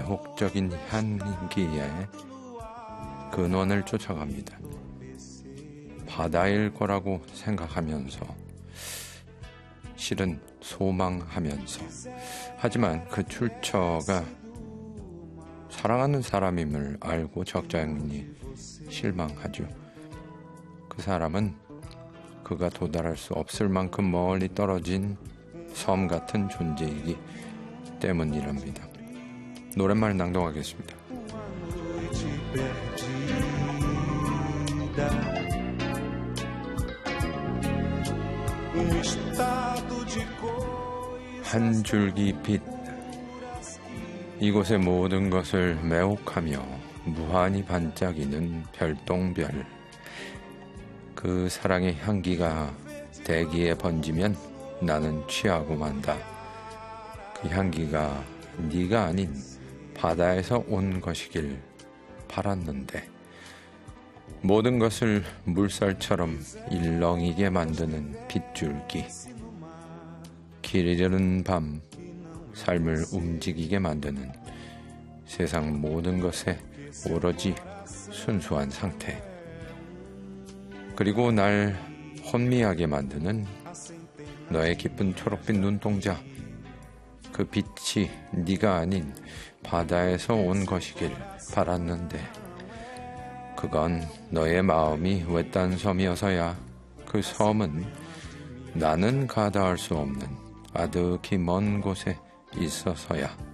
매혹적인 향기에 근원을 쫓아갑니다. 바다일 거라고 생각하면서, 실은 소망하면서, 하지만 그 출처가 사랑하는 사람임을 알고 적장인이 실망하죠. 그 사람은 그가 도달할 수 없을 만큼 멀리 떨어진 섬 같은 존재이기 때문이랍니다. 노랫말 낭독하겠습니다. 한 줄기 빛, 이곳의 모든 것을 매혹하며 무한히 반짝이는 별똥별. 그 사랑의 향기가 대기에 번지면 나는 취하고 만다. 그 향기가 네가 아닌 바다에서 온 것이길 바랐는데, 모든 것을 물살처럼 일렁이게 만드는 빗줄기, 길 잃은 밤, 삶을 움직이게 만드는 세상 모든 것에 오로지 순수한 상태, 그리고 날 혼미하게 만드는 너의 깊은 초록빛 눈동자, 그 빛이 네가 아닌 바다에서 온 것이길 바랐는데, 그건 너의 마음이 외딴 섬이어서야. 그 섬은 나는 가닿을 수 없는 아득히 먼 곳에 있어서야.